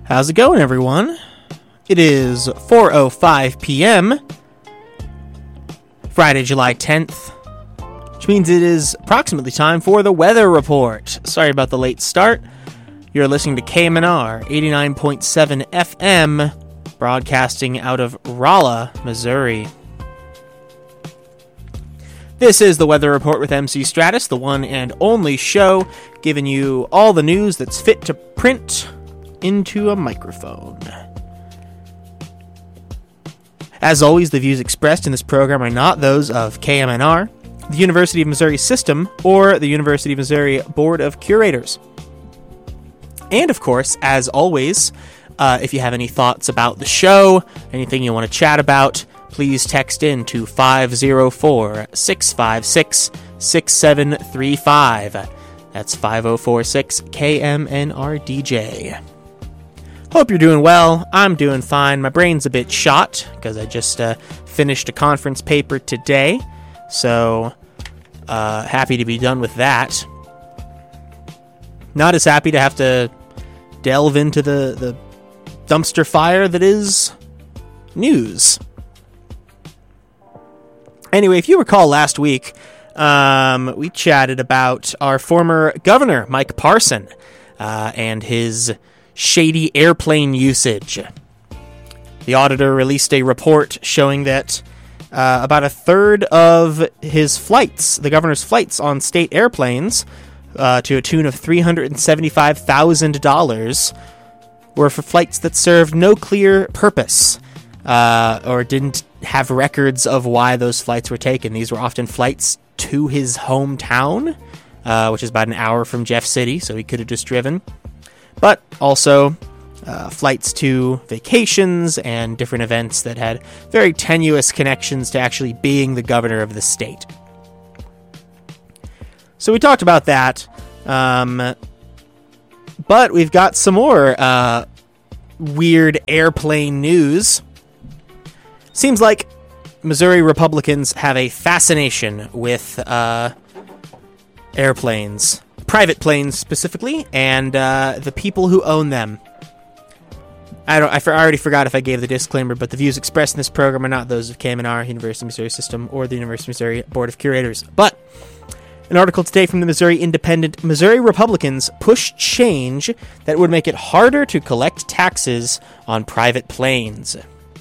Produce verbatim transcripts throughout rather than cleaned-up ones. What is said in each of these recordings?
How's it going, everyone? It is four oh five p.m. Friday, July tenth, which means it is approximately time for the weather report. Sorry about the late start. You're listening to K M N R eighty-nine point seven F M, broadcasting out of Rolla, Missouri. This is the Weather Report with M C Stratus, the one and only show giving you all the news that's fit to print into a microphone. As always, the views expressed in this program are not those of K M N R, the University of Missouri System, or the University of Missouri Board of Curators. And of course, as always, uh, if you have any thoughts about the show, anything you want to chat about, please text in to five oh four, six five six, six seven three five. That's five oh four six K M N R D J. Hope you're doing well. I'm doing fine. My brain's a bit shot because I just uh, finished a conference paper today. So, uh, happy to be done with that. Not as happy to have to delve into the, the dumpster fire that is news. Anyway, if you recall last week, um, we chatted about our former governor, Mike Parson, uh, and his shady airplane usage. The auditor released a report showing that uh, about a third of his flights, the governor's flights on state airplanes, uh, to a tune of three hundred seventy-five thousand dollars, were for flights that served no clear purpose, uh, or didn't have records of why those flights were taken. These were often flights to his hometown, uh, which is about an hour from Jeff City, so he could have just driven. But also uh, flights to vacations and different events that had very tenuous connections to actually being the governor of the state. So we talked about that, um, but we've got some more uh, weird airplane news. Seems like Missouri Republicans have a fascination with uh, airplanes. Private planes specifically, and uh, the people who own them. I don't. I, for, I already forgot if I gave the disclaimer, but the views expressed in this program are not those of K M N R, University of Missouri System, or the University of Missouri Board of Curators. But an article today from the Missouri Independent: Missouri Republicans push change that would make it harder to collect taxes on private planes.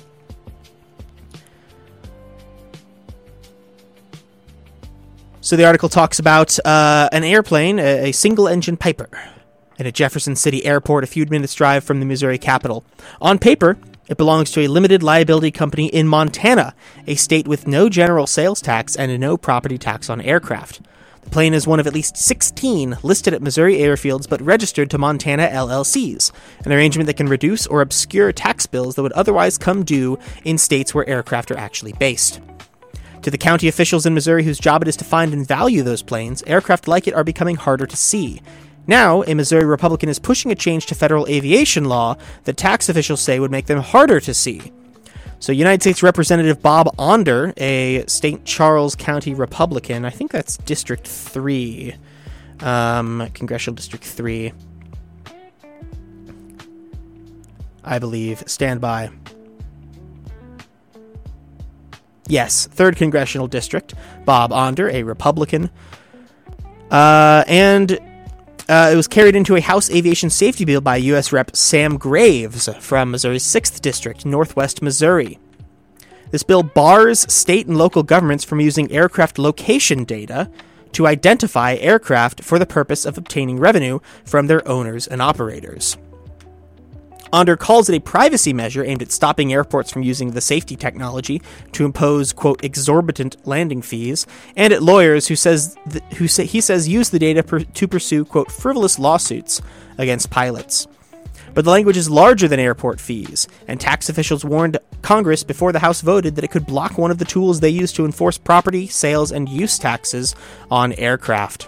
So the article talks about uh, an airplane, a, a single-engine Piper, at a Jefferson City airport a few minutes' drive from the Missouri capital. On paper, it belongs to a limited liability company in Montana, a state with no general sales tax and no property tax on aircraft. The plane is one of at least sixteen listed at Missouri airfields but registered to Montana L L Cs, an arrangement that can reduce or obscure tax bills that would otherwise come due in states where aircraft are actually based. To the county officials in Missouri whose job it is to find and value those planes, aircraft like it are becoming harder to see. Now, a Missouri Republican is pushing a change to federal aviation law that tax officials say would make them harder to see. So United States Representative Bob Onder, a Saint Charles County Republican, I think that's District three, um, Congressional District three, I believe, stand by. Yes, third Congressional District, Bob Onder, a Republican. Uh, and uh, it was carried into a House Aviation Safety Bill by U S Representative Sam Graves from Missouri's sixth District, Northwest Missouri. This bill bars state and local governments from using aircraft location data to identify aircraft for the purpose of obtaining revenue from their owners and operators. Onder calls it a privacy measure aimed at stopping airports from using the safety technology to impose, quote, exorbitant landing fees, and at lawyers who says th- who say, he says use the data per- to pursue, quote, frivolous lawsuits against pilots. But the language is larger than airport fees, and tax officials warned Congress before the House voted that it could block one of the tools they use to enforce property, sales, and use taxes on aircraft.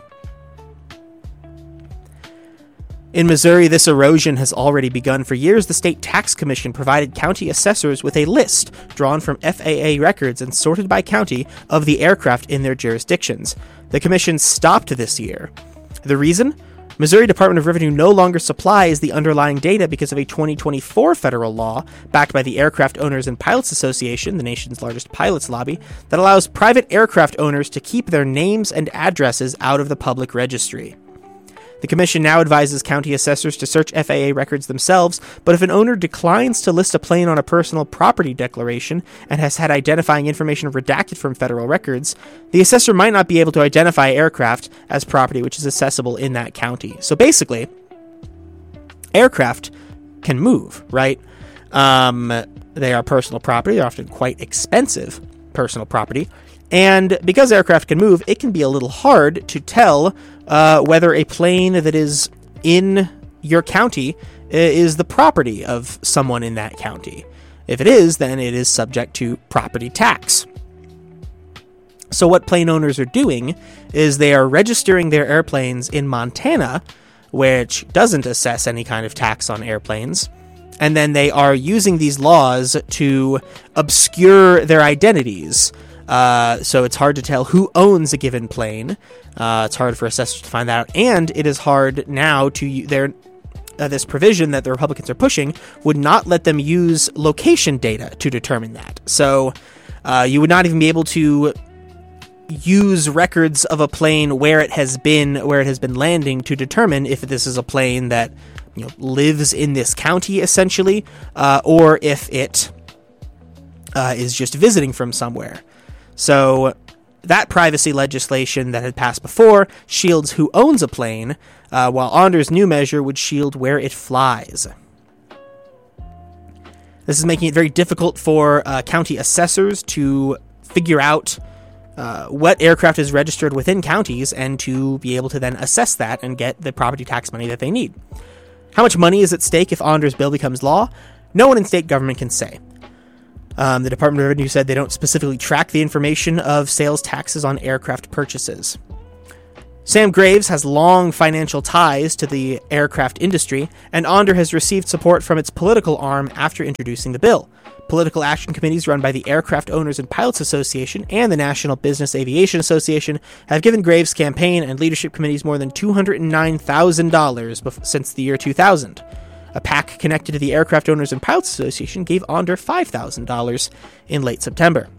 In Missouri, this erosion has already begun. For years, the State Tax Commission provided county assessors with a list drawn from F A A records and sorted by county of the aircraft in their jurisdictions. The commission stopped this year. The reason? Missouri Department of Revenue no longer supplies the underlying data because of a twenty twenty-four federal law backed by the Aircraft Owners and Pilots Association, the nation's largest pilots lobby, that allows private aircraft owners to keep their names and addresses out of the public registry. The commission now advises county assessors to search F A A records themselves, but if an owner declines to list a plane on a personal property declaration and has had identifying information redacted from federal records, the assessor might not be able to identify aircraft as property which is accessible in that county. So basically, aircraft can move, right? Um, they are personal property. They're often quite expensive personal property. And because aircraft can move, it can be a little hard to tell uh, whether a plane that is in your county is the property of someone in that county. If it is, then it is subject to property tax. So what plane owners are doing is they are registering their airplanes in Montana, which doesn't assess any kind of tax on airplanes, and then they are using these laws to obscure their identities. Uh, so it's hard to tell who owns a given plane. Uh, it's hard for assessors to find that out, and it is hard now to their uh, this provision that the Republicans are pushing would not let them use location data to determine that. So uh, you would not even be able to use records of a plane where it has been where it has been landing to determine if this is a plane that you know lives in this county essentially, uh, or if it uh, is just visiting from somewhere. So that privacy legislation that had passed before shields who owns a plane, uh, while Onder's new measure would shield where it flies. This is making it very difficult for uh, county assessors to figure out uh, what aircraft is registered within counties and to be able to then assess that and get the property tax money that they need. How much money is at stake if Onder's bill becomes law? No one in state government can say. Um, the Department of Revenue said they don't specifically track the information of sales taxes on aircraft purchases. Sam Graves has long financial ties to the aircraft industry, and Onder has received support from its political arm after introducing the bill. Political action committees run by the Aircraft Owners and Pilots Association and the National Business Aviation Association have given Graves' campaign and leadership committees more than two hundred nine thousand dollars bef- since the year two thousand. A PAC connected to the Aircraft Owners and Pilots Association gave Onder five thousand dollars in late September.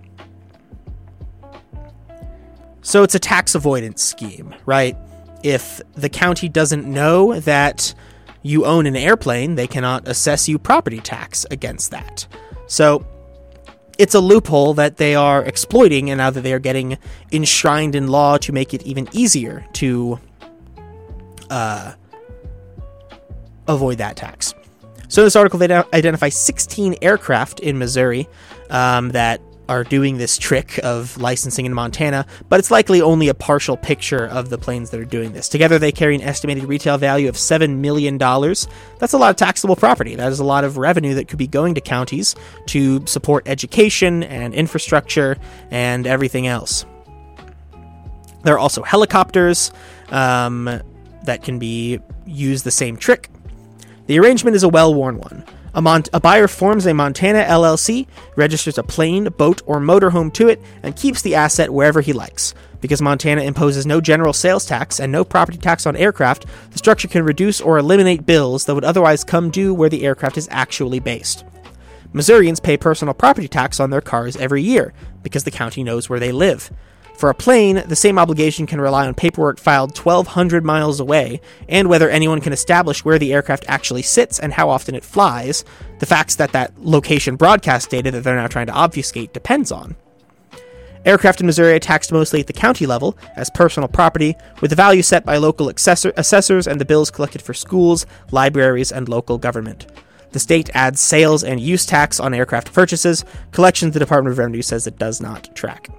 So it's a tax avoidance scheme, right? If the county doesn't know that you own an airplane, they cannot assess you property tax against that. So it's a loophole that they are exploiting, and now that they are getting enshrined in law to make it even easier to uh, avoid that tax. So in this article, they identify sixteen aircraft in Missouri um, that are doing this trick of licensing in Montana, but it's likely only a partial picture of the planes that are doing this. Together, they carry an estimated retail value of seven million dollars. That's a lot of taxable property. That is a lot of revenue that could be going to counties to support education and infrastructure and everything else. There are also helicopters um, that can be used the same trick. The arrangement is a well-worn one. A, Mon- a buyer forms a Montana L L C, registers a plane, boat, or motorhome to it, and keeps the asset wherever he likes. Because Montana imposes no general sales tax and no property tax on aircraft, the structure can reduce or eliminate bills that would otherwise come due where the aircraft is actually based. Missourians pay personal property tax on their cars every year, because the county knows where they live. For a plane, the same obligation can rely on paperwork filed twelve hundred miles away, and whether anyone can establish where the aircraft actually sits and how often it flies, the facts that that location broadcast data that they're now trying to obfuscate depends on. Aircraft in Missouri are taxed mostly at the county level, as personal property, with the value set by local assessor- assessors and the bills collected for schools, libraries, and local government. The state adds sales and use tax on aircraft purchases. Collections the Department of Revenue says it does not track.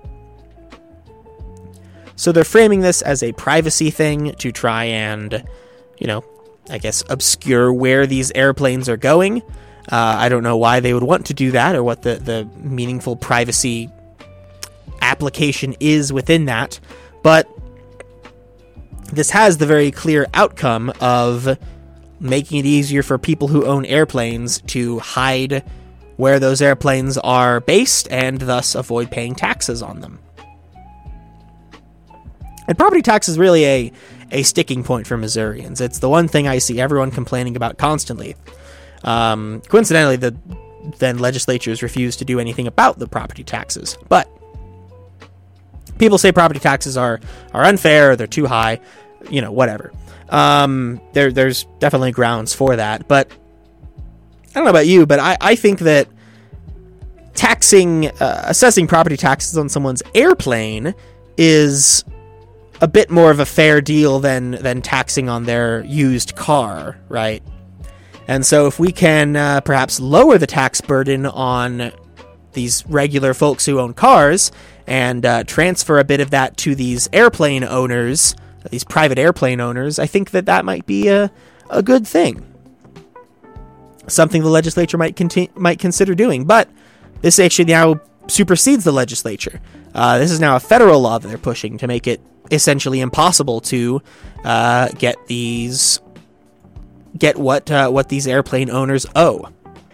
So they're framing this as a privacy thing to try and, you know, I guess obscure where these airplanes are going. Uh, I don't know why they would want to do that or what the, the meaningful privacy application is within that. But this has the very clear outcome of making it easier for people who own airplanes to hide where those airplanes are based and thus avoid paying taxes on them. And property tax is really a a sticking point for Missourians. It's the one thing I see everyone complaining about constantly. Um, coincidentally, the then legislatures refuse to do anything about the property taxes. But people say property taxes are, are unfair, or they're too high, you know, whatever. Um, there, there's definitely grounds for that. But I don't know about you, but I, I think that taxing, uh, assessing property taxes on someone's airplane is a bit more of a fair deal than, than taxing on their used car, right? And so if we can uh, perhaps lower the tax burden on these regular folks who own cars and uh, transfer a bit of that to these airplane owners, these private airplane owners, I think that that might be a, a good thing. Something the legislature might conti- might consider doing. But this actually now supersedes the legislature. Uh, this is now a federal law that they're pushing to make it essentially impossible to uh, get these... get what uh, what these airplane owners owe.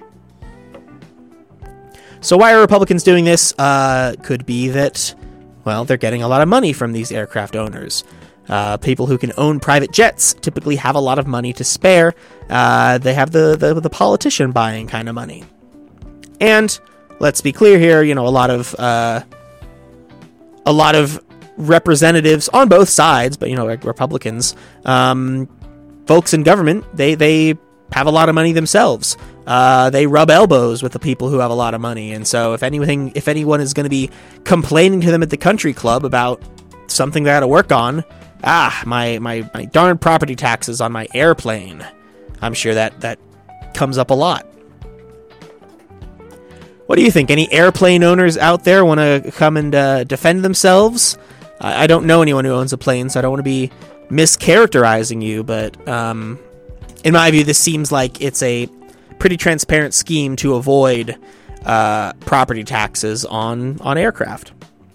So why are Republicans doing this? Uh, could be that, well, they're getting a lot of money from these aircraft owners. Uh, people who can own private jets typically have a lot of money to spare. Uh, they have the, the, the politician buying kind of money. And let's be clear here, you know, a lot of uh, a lot of representatives on both sides, but, you know, like Republicans, um, folks in government, they, they have a lot of money themselves. Uh, they rub elbows with the people who have a lot of money. And so if anything, if anyone is going to be complaining to them at the country club about something they had to work on, ah, my, my, my darn property taxes on my airplane, I'm sure that, that comes up a lot. What do you think? Any airplane owners out there want to come and uh, defend themselves? I, I don't know anyone who owns a plane, so I don't want to be mischaracterizing you, but um, in my view, this seems like it's a pretty transparent scheme to avoid uh, property taxes on, on aircraft.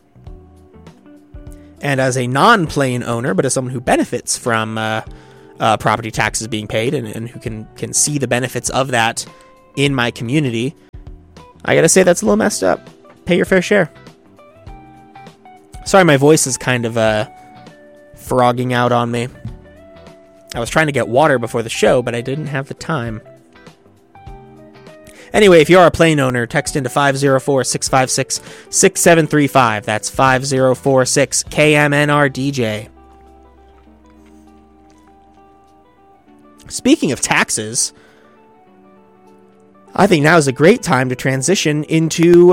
And as a non-plane owner, but as someone who benefits from uh, uh, property taxes being paid and, and who can, can see the benefits of that in my community, I gotta say that's a little messed up. Pay your fair share. Sorry, my voice is kind of uh, frogging out on me. I was trying to get water before the show, but I didn't have the time. Anyway, if you are a plane owner, text into five oh four, six five six, six seven three five. That's five oh four six K M N R D J. Speaking of taxes, I think now is a great time to transition into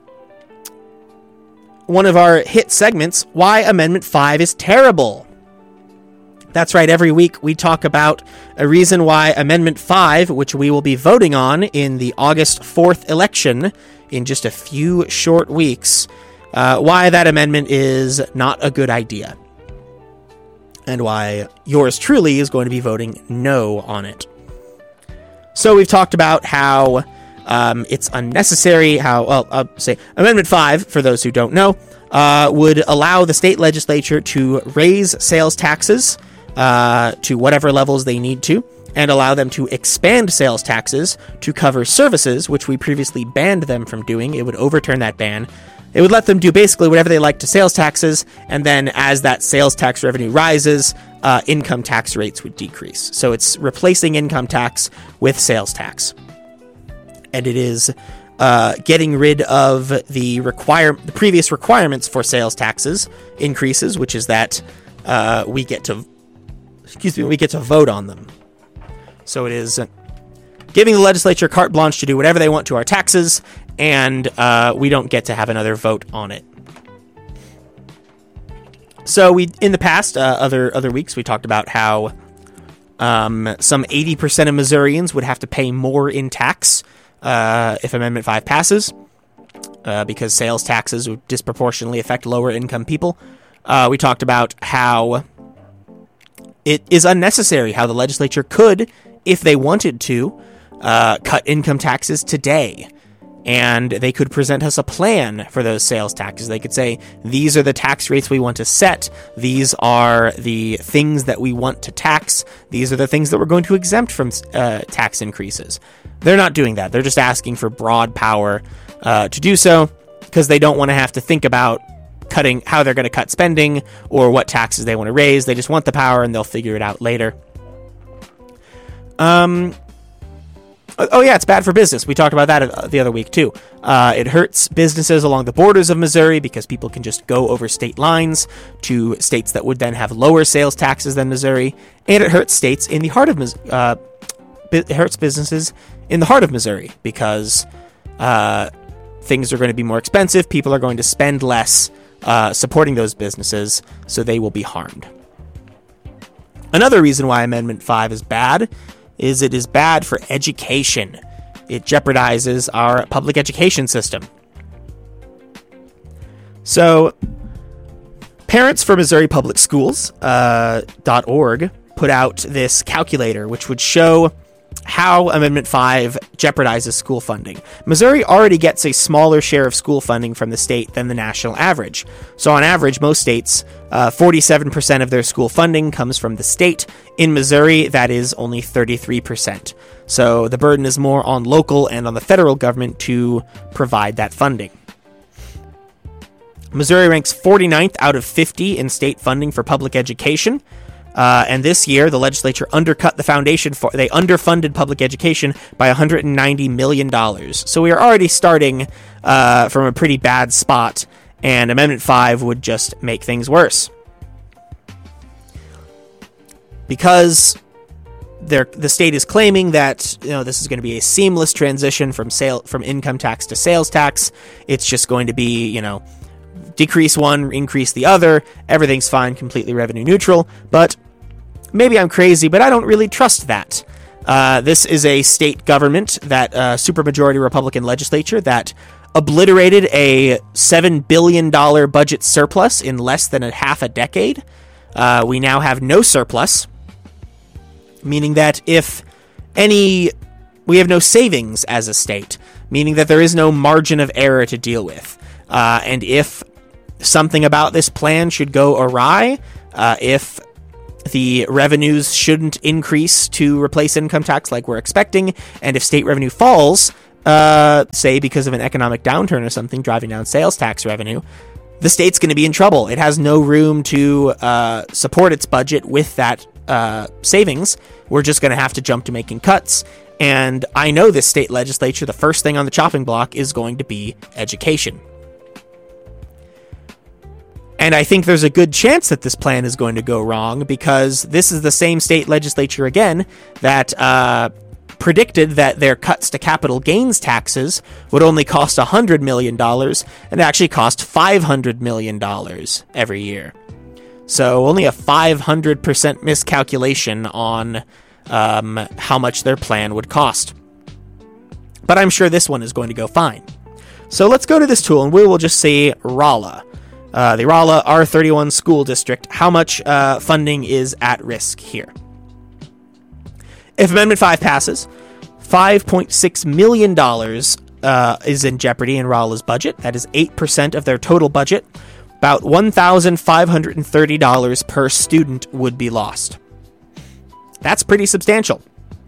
one of our hit segments, Why Amendment five is Terrible. That's right, every week we talk about a reason why Amendment five, which we will be voting on in the August fourth election in just a few short weeks, uh, why that amendment is not a good idea. And why yours truly is going to be voting no on it. So we've talked about how um, it's unnecessary, how, well, I'll say Amendment five, for those who don't know, uh, would allow the state legislature to raise sales taxes uh, to whatever levels they need to, and allow them to expand sales taxes to cover services, which we previously banned them from doing. It would overturn that ban. It would let them do basically whatever they like to sales taxes, and then as that sales tax revenue rises, uh, income tax rates would decrease. So it's replacing income tax with sales tax. And it is uh, getting rid of the require the previous requirements for sales taxes increases, which is that uh, we get to excuse me we get to vote on them. So it is giving the legislature carte blanche to do whatever they want to our taxes, and uh, we don't get to have another vote on it. So we, in the past, uh, other other weeks, we talked about how um, some eighty percent of Missourians would have to pay more in tax uh, if Amendment five passes, uh, because sales taxes would disproportionately affect lower income people. Uh, we talked about how it is unnecessary, how the legislature could, if they wanted to, uh, cut income taxes today. And they could present us a plan for those sales taxes. They could say, these are the tax rates we want to set. These are the things that we want to tax. These are the things that we're going to exempt from uh, tax increases. They're not doing that. They're just asking for broad power uh, to do so, because they don't want to have to think about cutting how they're going to cut spending or what taxes they want to raise. They just want the power, and they'll figure it out later. Um. Oh, yeah, it's bad for business. We talked about that the other week, too. Uh, it hurts businesses along the borders of Missouri because people can just go over state lines to states that would then have lower sales taxes than Missouri. And it hurts states in the heart of Missouri. Uh, it hurts businesses in the heart of Missouri because uh, things are going to be more expensive. People are going to spend less uh, supporting those businesses, so they will be harmed. Another reason why Amendment five is bad is it is bad for education. It jeopardizes our public education system. So, Parents for Missouri Public Schools uh, .org put out this calculator which would show how Amendment five jeopardizes school funding. Missouri already gets a smaller share of school funding from the state than the national average. So on average, most states, uh, forty-seven percent of their school funding comes from the state. In Missouri, that is only thirty-three percent. So the burden is more on local and on the federal government to provide that funding. Missouri ranks forty-ninth out of fifty in state funding for public education. Uh, and this year, the legislature undercut the foundation for, they underfunded public education by one hundred ninety million dollars. So we are already starting uh, from a pretty bad spot, and Amendment five would just make things worse. Because the state is claiming that, you know, this is going to be a seamless transition from sale from income tax to sales tax. It's just going to be, you know, decrease one, increase the other, everything's fine, completely revenue neutral, but maybe I'm crazy, but I don't really trust that. Uh, this is a state government, that uh, supermajority Republican legislature, that obliterated a seven billion dollars budget surplus in less than a half a decade. Uh, we now have no surplus, meaning that if any, we have no savings as a state, meaning that there is no margin of error to deal with. Uh, and if something about this plan should go awry, uh, if the revenues shouldn't increase to replace income tax like we're expecting, and if state revenue falls, uh, say because of an economic downturn or something driving down sales tax revenue, the state's going to be in trouble. It has no room to uh, support its budget with that uh, savings. We're just going to have to jump to making cuts. And I know this state legislature, the first thing on the chopping block is going to be education. And I think there's a good chance that this plan is going to go wrong, because this is the same state legislature, again, that uh, predicted that their cuts to capital gains taxes would only cost one hundred million dollars and actually cost five hundred million dollars every year. So only a five hundred percent miscalculation on um, how much their plan would cost. But I'm sure this one is going to go fine. So let's go to this tool, and we will just say Rolla. Uh, the Rolla R thirty-one school district, how much uh, funding is at risk here. If Amendment five passes, five point six million dollars uh, is in jeopardy in Rolla's budget. That is eight percent of their total budget. About one thousand five hundred thirty dollars per student would be lost. That's pretty substantial.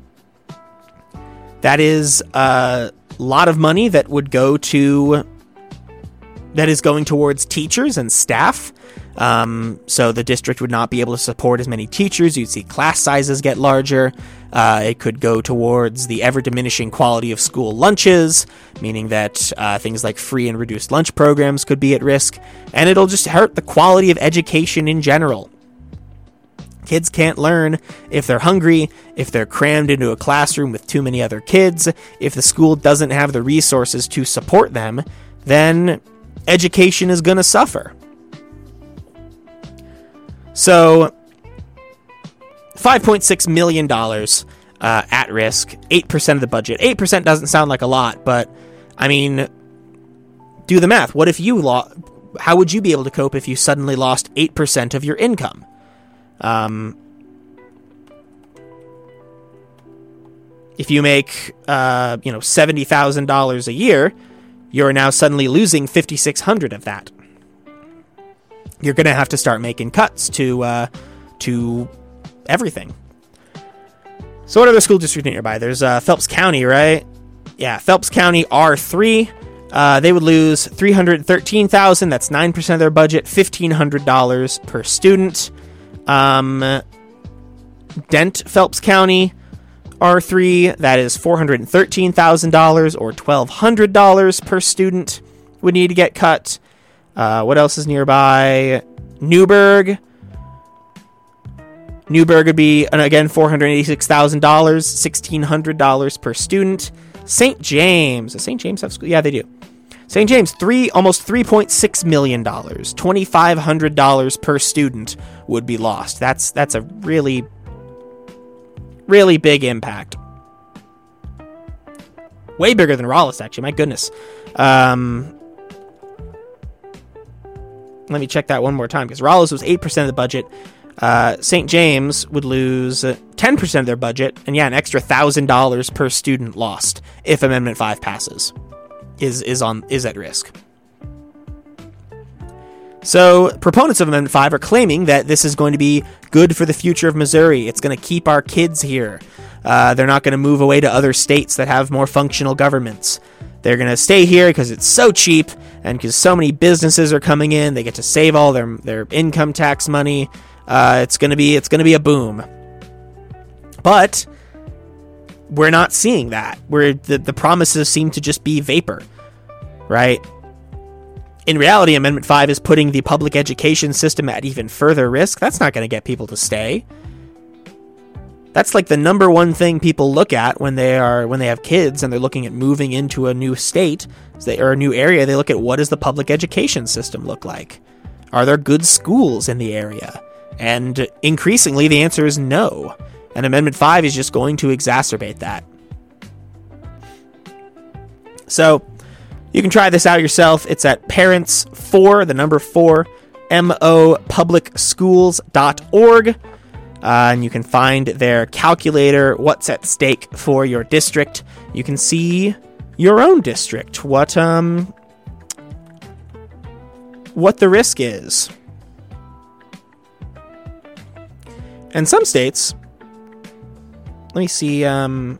That is a lot of money that would go to... that is going towards teachers and staff. Um, so the district would not be able to support as many teachers. You'd see class sizes get larger. Uh, it could go towards the ever-diminishing quality of school lunches, meaning that uh, things like free and reduced lunch programs could be at risk. And it'll just hurt the quality of education in general. Kids can't learn if they're hungry, if they're crammed into a classroom with too many other kids, if the school doesn't have the resources to support them, then education is going to suffer. So, five point six million dollars uh, at risk, eight percent of the budget. eight percent doesn't sound like a lot, but, I mean, do the math. What if you lost... How would you be able to cope if you suddenly lost eight percent of your income? Um, if you make, uh, you know, seventy thousand dollars a year, you're now suddenly losing five thousand six hundred dollars of that. You're going to have to start making cuts to uh, to everything. So what other school district nearby? There's uh, Phelps County, right? Yeah, Phelps County R three. Uh, they would lose three hundred thirteen thousand dollars. That's nine percent of their budget, fifteen hundred dollars per student. Um, Dent, Phelps County, R three, that is four hundred thirteen thousand dollars or twelve hundred dollars per student would need to get cut. Uh, what else is nearby? Newburgh. Newburgh would be, again, four hundred eighty-six thousand dollars, sixteen hundred dollars per student. Saint James. Does Saint James have school? Yeah, they do. Saint James, three almost three point six million dollars, twenty-five hundred dollars per student would be lost. That's that's a really, really big impact. Way bigger than Rallis, actually. My goodness. Um, let me check that one more time, because Rallis was eight percent of the budget. Uh, Saint James would lose ten percent of their budget, and yeah, an extra one thousand dollars per student lost if Amendment five passes. Is is on is at risk. So proponents of Amendment five are claiming that this is going to be good for the future of Missouri. It's going to keep our kids here. Uh, they're not going to move away to other states that have more functional governments. They're going to stay here because it's so cheap and because so many businesses are coming in. They get to save all their their income tax money. Uh, it's going to be it's going to be a boom. But we're not seeing that. Where the, the promises seem to just be vapor, right? In reality, Amendment five is putting the public education system at even further risk. That's not going to get people to stay. That's like the number one thing people look at when they are when they have kids and they're looking at moving into a new state or a new area. They look at, what does the public education system look like? Are there good schools in the area? And increasingly, the answer is no. And Amendment five is just going to exacerbate that. So you can try this out yourself. It's at parents four, the number four, M O public schools dot org. Uh, and you can find their calculator, what's at stake for your district. You can see your own district, what um, what the risk is. And some states, let me see, um,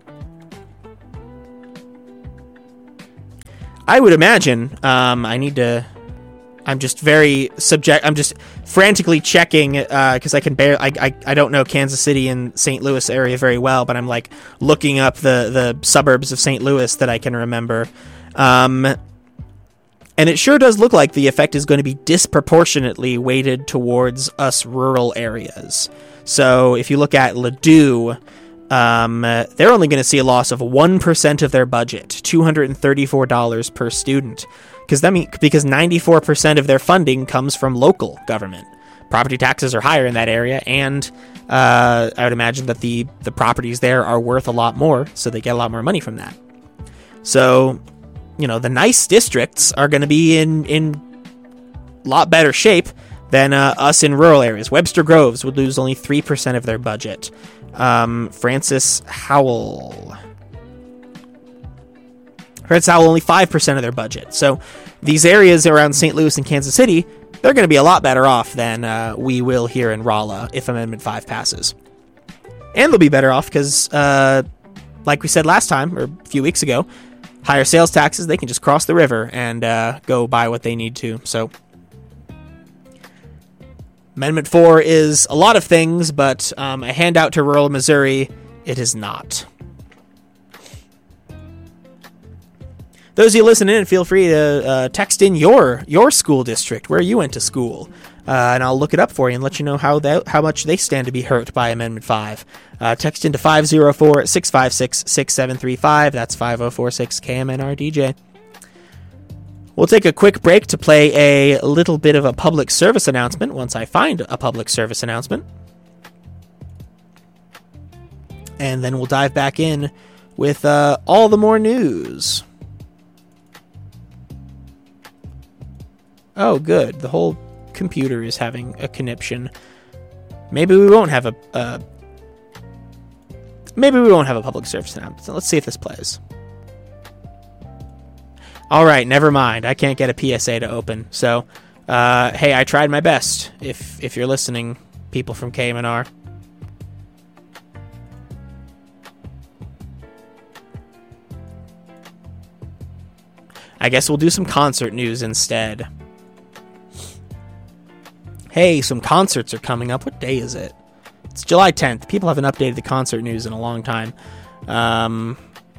I would imagine, um, I need to, I'm just very subject, I'm just frantically checking, uh, because I can bear, I, I, I don't know Kansas City and Saint Louis area very well, but I'm like looking up the, the suburbs of Saint Louis that I can remember. Um, and it sure does look like the effect is going to be disproportionately weighted towards us rural areas. So if you look at Ladue, um, they're only going to see a loss of one percent of their budget, two hundred thirty-four dollars per student, because that mean, because ninety-four percent of their funding comes from local government. Property taxes are higher in that area, and uh, I would imagine that the, the properties there are worth a lot more, so they get a lot more money from that. So, you know, the nice districts are going to be in in a lot better shape than uh, us in rural areas. Webster Groves would lose only three percent of their budget. Um, Francis Howell. Francis Howell, only five percent of their budget. So these areas around Saint Louis and Kansas City, they're going to be a lot better off than uh, we will here in Rolla if Amendment five passes. And they'll be better off because, uh, like we said last time, or a few weeks ago, higher sales taxes, they can just cross the river and uh, go buy what they need to. So Amendment four is a lot of things, but um, a handout to rural Missouri, it is not. Those of you listening, feel free to uh, text in your your school district, where you went to school, uh, and I'll look it up for you and let you know how that, how much they stand to be hurt by Amendment five. Uh, text into five oh four, six five six, six seven three five. That's five oh four six K M N R D J. We'll take a quick break to play a little bit of a public service announcement once I find a public service announcement. And then we'll dive back in with uh, all the more news. Oh, good. The whole computer is having a conniption. Maybe we won't have a... Uh, maybe we won't have a public service announcement. Let's see if this plays. All right, never mind. I can't get a P S A to open. So, uh, hey, I tried my best. If if you're listening, people from K M N R. I guess we'll do some concert news instead. Hey, some concerts are coming up. What day is it? It's July tenth. People haven't updated the concert news in a long time. Um,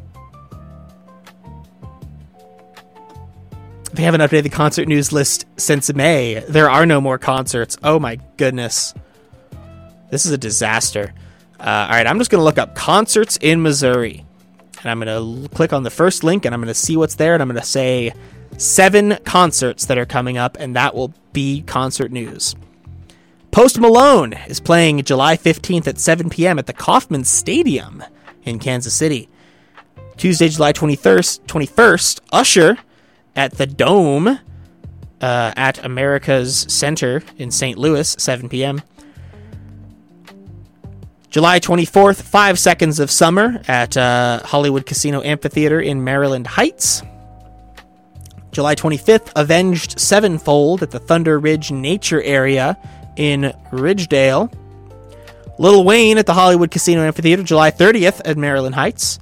they haven't updated the concert news list since May. There are no more concerts. Oh my goodness. This is a disaster. Uh, all right, I'm just going to look up concerts in Missouri. And I'm going to click on the first link, and I'm going to see what's there, and I'm going to say seven concerts that are coming up, and that will be concert news. Post Malone is playing July fifteenth at seven p.m. at the Kauffman Stadium in Kansas City. Tuesday, July twenty-first, twenty-first Usher at the Dome uh, at America's Center in Saint Louis, seven p.m. July twenty-fourth, Five Seconds of Summer at uh, Hollywood Casino Amphitheater in Maryland Heights. July twenty-fifth, Avenged Sevenfold at the Thunder Ridge Nature Area in Ridgedale. Lil Wayne at the Hollywood Casino Amphitheater, July thirtieth at Maryland Heights.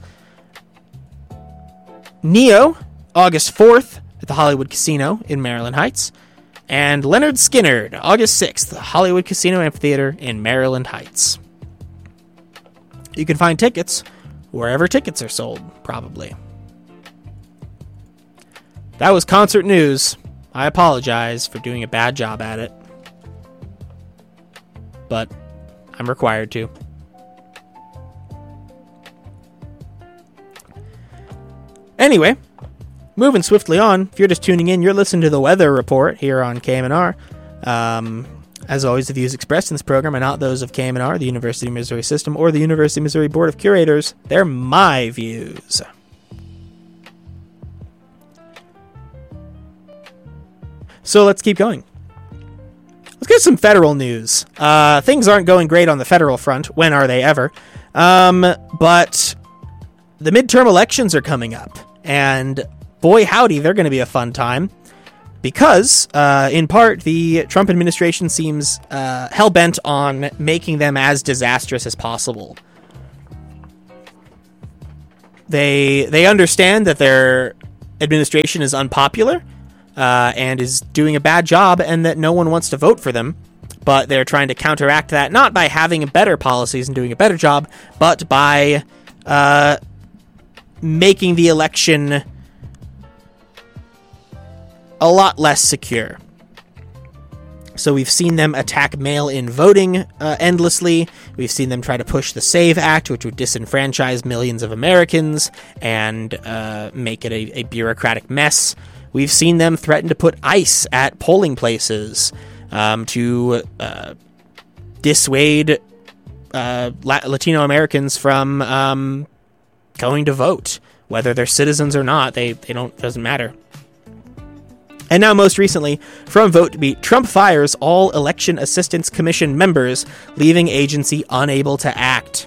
Neo, August fourth at the Hollywood Casino in Maryland Heights. And Leonard Skinner, August sixth, the Hollywood Casino Amphitheater in Maryland Heights. You can find tickets wherever tickets are sold, probably. That was concert news. I apologize for doing a bad job at it, but I'm required to. Anyway, moving swiftly on, if you're just tuning in, you're listening to the weather report here on K M N R. Um, as always, the views expressed in this program are not those of K M N R, the University of Missouri System, or the University of Missouri Board of Curators. They're my views. So let's keep going. Let's get some federal news. Uh, things aren't going great on the federal front. When are they ever? Um, but the midterm elections are coming up. And boy, howdy, they're going to be a fun time. Because, uh, in part, the Trump administration seems uh, hell-bent on making them as disastrous as possible. They, they understand that their administration is unpopular. Uh, and is doing a bad job, and that no one wants to vote for them. But they're trying to counteract that, not by having better policies and doing a better job, but by uh, making the election a lot less secure. So we've seen them attack mail-in voting uh, endlessly. We've seen them try to push the SAVE Act, which would disenfranchise millions of Americans and uh, make it a, a bureaucratic mess. We've seen them threaten to put ICE at polling places um, to uh, dissuade uh, La- Latino Americans from um, going to vote, whether they're citizens or not. They they don't doesn't matter. And now, most recently, from VoteBeat, Trump fires all Election Assistance Commission members, leaving agency unable to act.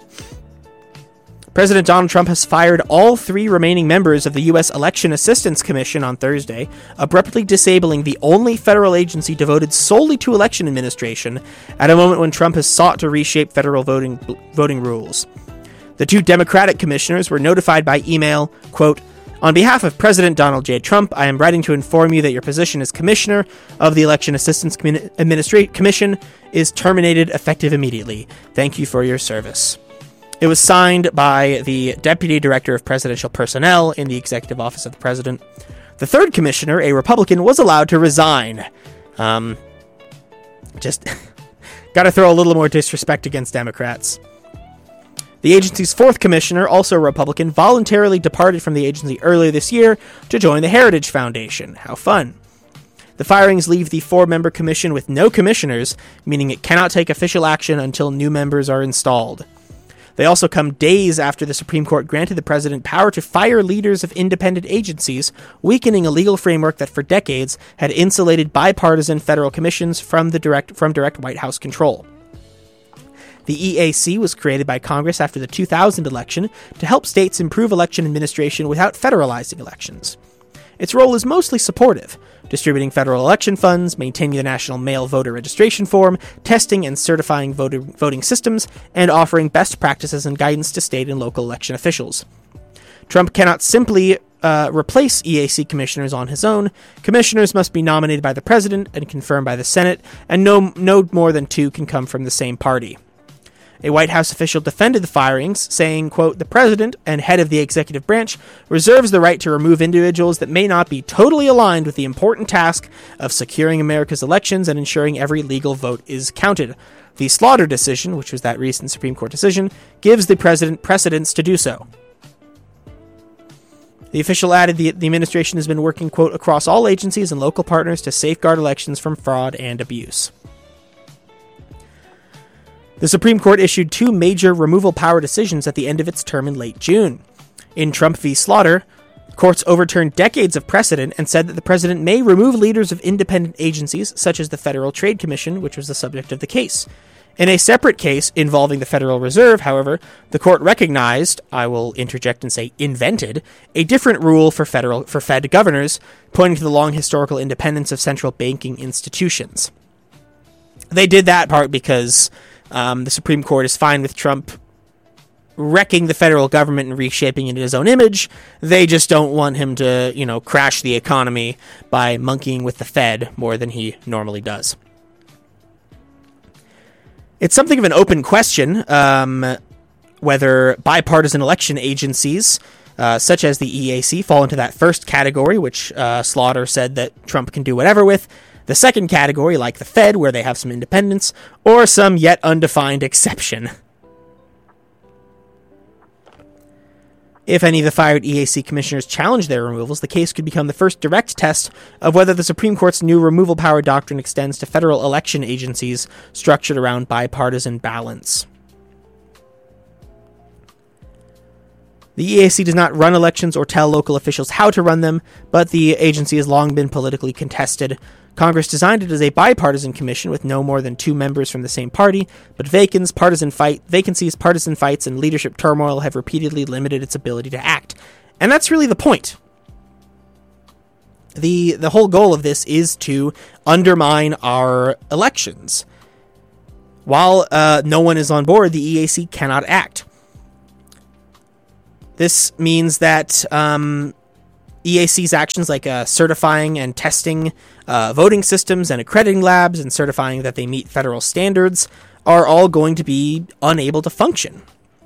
President Donald Trump has fired all three remaining members of the U S Election Assistance Commission on Thursday, abruptly disabling the only federal agency devoted solely to election administration at a moment when Trump has sought to reshape federal voting voting rules. The two Democratic commissioners were notified by email, quote, "On behalf of President Donald J. Trump, I am writing to inform you that your position as commissioner of the Election Assistance Commun- Administra- Commission is terminated effective immediately. Thank you for your service." It was signed by the Deputy Director of Presidential Personnel in the Executive Office of the President. The third commissioner, a Republican, was allowed to resign. Um, just got to throw a little more disrespect against Democrats. The agency's fourth commissioner, also a Republican, voluntarily departed from the agency earlier this year to join the Heritage Foundation. How fun. The firings leave the four-member commission with no commissioners, meaning it cannot take official action until new members are installed. They also come days after the Supreme Court granted the president power to fire leaders of independent agencies, weakening a legal framework that for decades had insulated bipartisan federal commissions from the direct from direct White House control. The E A C was created by Congress after the two thousand election to help states improve election administration without federalizing elections. Its role is mostly supportive, distributing federal election funds, maintaining the national mail voter registration form, testing and certifying voter voting systems, and offering best practices and guidance to state and local election officials. Trump cannot simply uh, replace E A C commissioners on his own, commissioners must be nominated by the president and confirmed by the Senate, and no, no more than two can come from the same party. A White House official defended the firings, saying, quote, "The president and head of the executive branch reserves the right to remove individuals that may not be totally aligned with the important task of securing America's elections and ensuring every legal vote is counted. The Slaughter decision," which was that recent Supreme Court decision, "gives the president precedence to do so." The official added the, the administration has been working, quote, "across all agencies and local partners to safeguard elections from fraud and abuse." The Supreme Court issued two major removal power decisions at the end of its term in late June. In Trump v. Slaughter, courts overturned decades of precedent and said that the president may remove leaders of independent agencies, such as the Federal Trade Commission, which was the subject of the case. In a separate case involving the Federal Reserve, however, the court recognized, I will interject and say invented, a different rule for federal for Fed governors, pointing to the long historical independence of central banking institutions. They did that part because Um, the Supreme Court is fine with Trump wrecking the federal government and reshaping it in his own image. They just don't want him to, you know, crash the economy by monkeying with the Fed more than he normally does. It's something of an open question um, whether bipartisan election agencies, uh, such as the E A C, fall into that first category, which uh, Slaughter said that Trump can do whatever with, the second category, like the Fed, where they have some independence, or some yet undefined exception. If any of the fired E A C commissioners challenge their removals, the case could become the first direct test of whether the Supreme Court's new removal power doctrine extends to federal election agencies structured around bipartisan balance. The E A C does not run elections or tell local officials how to run them, but the agency has long been politically contested. Congress designed it as a bipartisan commission with no more than two members from the same party, but vacancies, partisan fight, vacancies, partisan fights, and leadership turmoil have repeatedly limited its ability to act. And that's really the point. The the whole goal of this is to undermine our elections. While uh, no one is on board, the E A C cannot act. This means that um, E A C's actions like uh, certifying and testing uh, voting systems and accrediting labs and certifying that they meet federal standards are all going to be unable to function.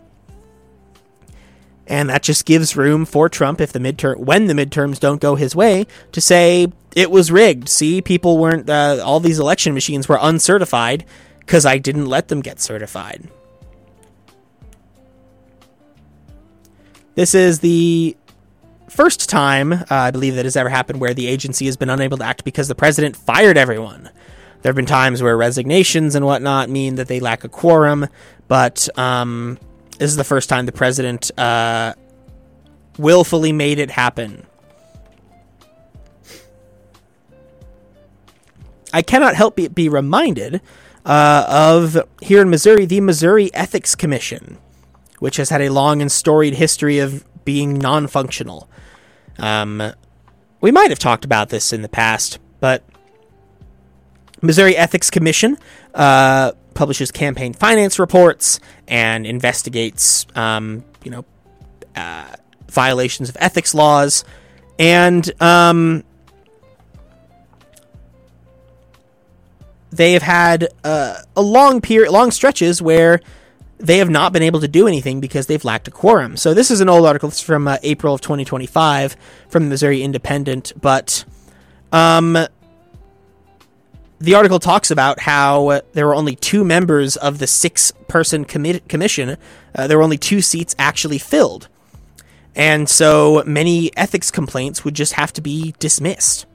And that just gives room for Trump, if the midterm, when the midterms don't go his way, to say it was rigged. See, people weren't, uh, all these election machines were uncertified because I didn't let them get certified. This is the first time, uh, I believe, that has ever happened where the agency has been unable to act because the president fired everyone. There have been times where resignations and whatnot mean that they lack a quorum, but um, this is the first time the president uh, willfully made it happen. I cannot help but be reminded uh, of, here in Missouri, the Missouri Ethics Commission, which has had a long and storied history of being non-functional. Um, we might have talked about this in the past, but Missouri Ethics Commission uh, publishes campaign finance reports and investigates, um, you know, uh, violations of ethics laws, and um, they have had uh, a long period, long stretches where they have not been able to do anything because they've lacked a quorum. So this is an old article. It's from uh, April of twenty twenty-five from the Missouri Independent. But um, the article talks about how there were only two members of the six-person commi- commission. Uh, there were only two seats actually filled. And so many ethics complaints would just have to be dismissed.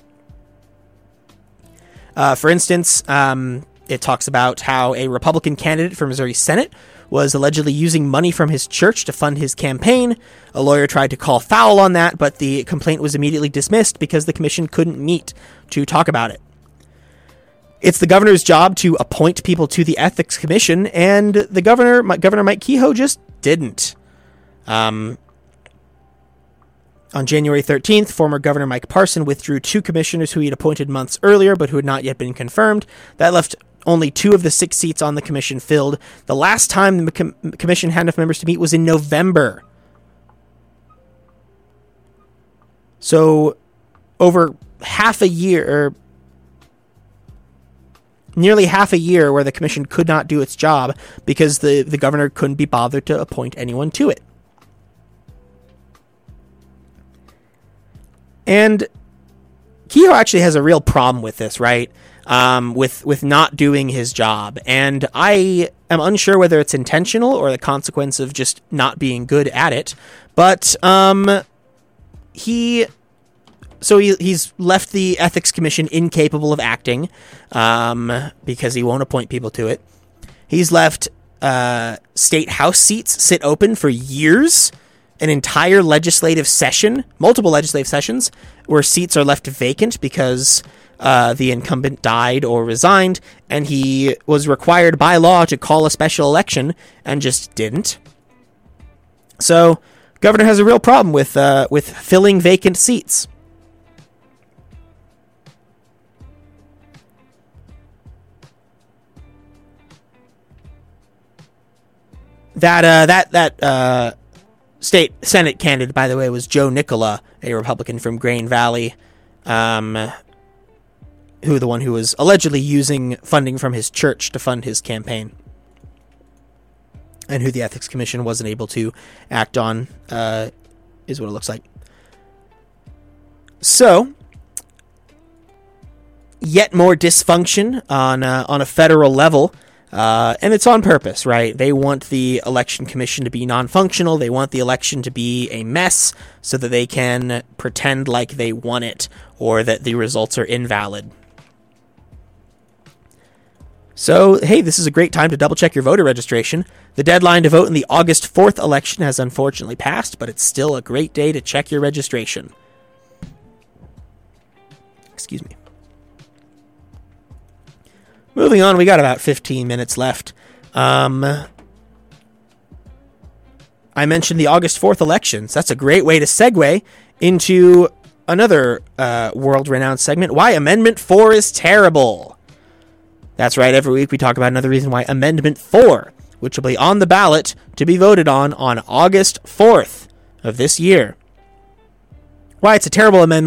Uh, for instance, um, it talks about how a Republican candidate for Missouri Senate was allegedly using money from his church to fund his campaign. A lawyer tried to call foul on that, but the complaint was immediately dismissed because the commission couldn't meet to talk about it. It's the governor's job to appoint people to the Ethics Commission, and the governor, Governor Mike Kehoe, just didn't. Um, on January thirteenth, former Governor Mike Parson withdrew two commissioners who he had appointed months earlier, but who had not yet been confirmed. That left only two of the six seats on the commission filled. The last time the com- commission had enough members to meet was in November. So over half a year, or nearly half a year, where the commission could not do its job because the, the governor couldn't be bothered to appoint anyone to it. And Kehoe actually has a real problem with this, right? Um, with with not doing his job. And I am unsure whether it's intentional or the consequence of just not being good at it. But um, he... So he, he's left the Ethics Commission incapable of acting um, because he won't appoint people to it. He's left uh, state house seats sit open for years, an entire legislative session, multiple legislative sessions, where seats are left vacant because uh, the incumbent died or resigned, and he was required by law to call a special election and just didn't. So, governor has a real problem with uh, with filling vacant seats. That uh, that that uh, state Senate candidate, by the way, was Joe Nicola, a Republican from Grain Valley, um, who the one who was allegedly using funding from his church to fund his campaign, and who the Ethics Commission wasn't able to act on, uh, is what it looks like. So, yet more dysfunction on uh, on a federal level. Uh, and it's on purpose, right? They want the election commission to be non-functional. They want the election to be a mess so that they can pretend like they won it or that the results are invalid. So, hey, this is a great time to double-check your voter registration. The deadline to vote in the August fourth election has unfortunately passed, but it's still a great day to check your registration. Excuse me. Moving on, we got about fifteen minutes left. Um, I mentioned the August fourth elections. That's a great way to segue into another uh, world-renowned segment, Why Amendment four is Terrible. That's right, every week we talk about another reason why Amendment four, which will be on the ballot to be voted on on August fourth of this year. Why it's a terrible amendment.